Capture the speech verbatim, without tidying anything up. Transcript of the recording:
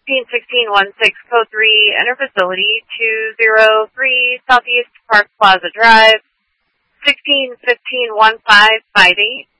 sixteen sixteen one six code three, enter facility two zero three Southeast Park Plaza Drive, sixteen fifteen one five five eight.